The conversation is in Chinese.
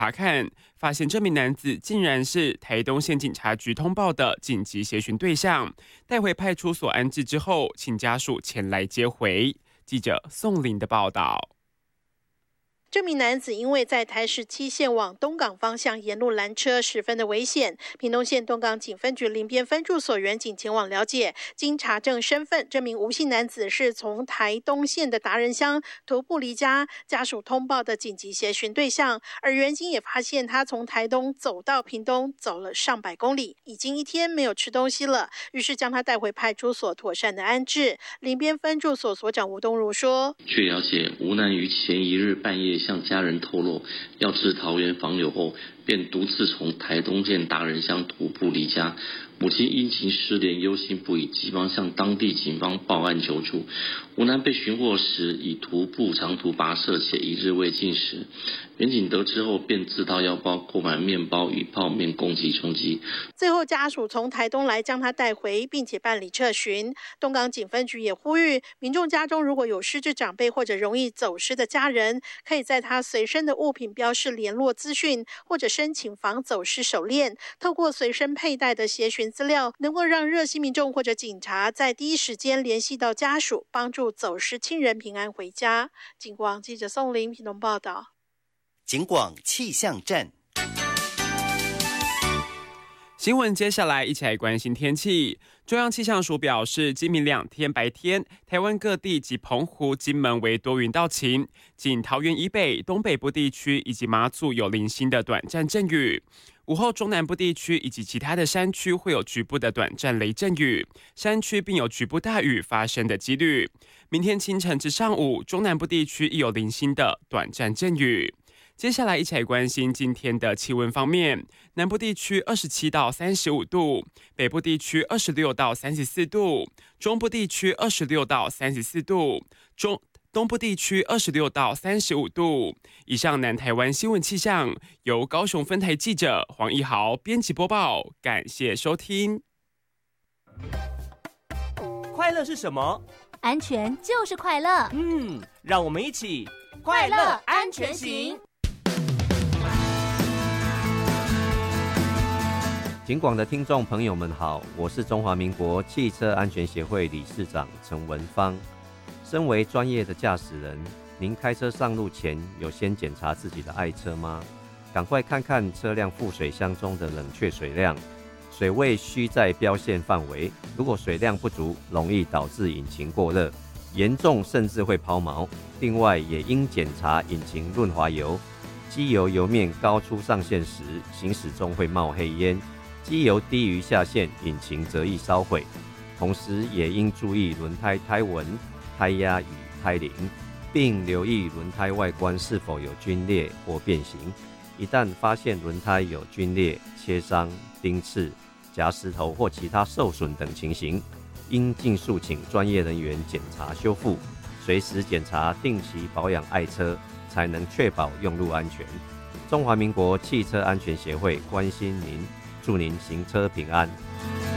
查看，发现这名男子竟然是台东县警察局通报的紧急协寻对象，带回派出所安置之后，请家属前来接回。记者宋玲的报道。 这名男子因为在台17线往东港方向沿路拦车，十分的危险。屏东县东港警分局林边分驻所员警前往了解，经查证身份，这名吴姓男子是从台东县的达人乡徒步离家，家属通报的紧急协寻对象。而员警也发现他从台东走到屏东，走了上百公里，已经1天没有吃东西了，于是将他带回派出所妥善的安置。林边分驻所所长吴东如说： 据了解，吴男于前1日半夜向家人透露要至桃园访友后，便独自从台东县达人乡徒步离家。母亲因情失联，忧心不已，急忙向当地警方报案求助。吴男被寻获时已徒步长途跋涉，且1日未进食。民警得知后，便自掏腰包购买面包与泡面供给充饥。 最后，家属从台东来将他带回，并且办理撤询。东港警分局也呼吁民众家中如果有失智长辈或者容易走失的家人，可以在他随身的物品标示联络资讯，或者申请防走失手链。透过随身佩戴的协寻资料，能够让热心民众或者警察在第一时间联系到家属，帮助走失亲人平安回家。警广记者宋玲屏东报道。 警广气象站。 新闻接下来一起来关心天气。中央气象署表示，今明2天白天，台湾各地及澎湖、金门为多云到晴，仅桃园以北、东北部地区以及马祖有零星的短暂阵雨。午后中南部地区以及其他的山区会有局部的短暂雷阵雨，山区并有局部大雨发生的几率。明天清晨至上午，中南部地区亦有零星的短暂阵雨。接下来一起来关心今天的气温方面，南部地区27到35度，北部地区26到34度，中部地区26到34度，东部地区26到35度。以上南台湾新闻气象由高雄分台记者黄一豪编辑播报，感谢收听。 快乐是什么？ 安全就是快乐。 让我们一起快乐安全行。 警广的听众朋友们好，我是中华民国汽车安全协会理事长陈文芳。身为专业的驾驶人，您开车上路前有先检查自己的爱车吗？赶快看看车辆副水箱中的冷却水量，水位需在标线范围，如果水量不足，容易导致引擎过热，严重甚至会抛锚。另外也应检查引擎润滑油，机油油面高出上限时，行驶中会冒黑烟，机油低于下限，引擎则易烧毁。同时也应注意轮胎胎纹、胎压与胎龄，并留意轮胎外观是否有皲裂或变形。一旦发现轮胎有皲裂、切伤、钉刺、夹石头或其他受损等情形，应尽速请专业人员检查修复，随时检查定期保养爱车，才能确保用路安全。中华民国汽车安全协会关心您，祝您行车平安。